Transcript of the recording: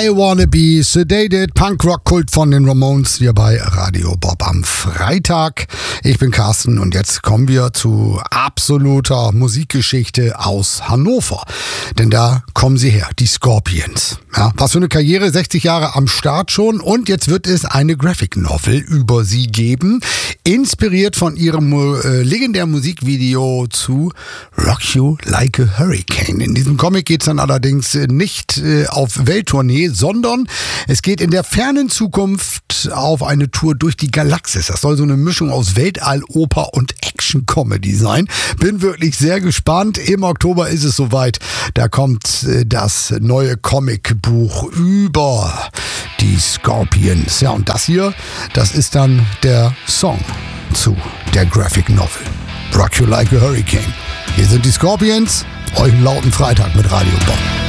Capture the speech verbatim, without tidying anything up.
I Wanna Be Sedated, Punkrock-Kult von den Ramones hier bei Radio Bob am Freitag. Ich bin Carsten und jetzt kommen wir zu absoluter Musikgeschichte aus Hannover. Denn da kommen sie her, die Scorpions. Ja, was für eine Karriere, sechzig Jahre am Start schon, und jetzt wird es eine Graphic Novel über sie geben, inspiriert von ihrem äh, legendären Musikvideo zu Rock You Like a Hurricane. In diesem Comic geht es dann allerdings nicht äh, auf Welttournee, sondern es geht in der fernen Zukunft auf eine Tour durch die Galaxis. Das soll so eine Mischung aus Weltalloper und Action-Comedy sein. Bin wirklich sehr gespannt. Im Oktober ist es soweit. Da kommt äh, das neue Comicbuch über die Scorpions. Ja, und das hier, das ist dann der Song zu der Graphic Novel. Rock You Like a Hurricane. Hier sind die Scorpions. Euch einen lauten Freitag mit Radio Bob.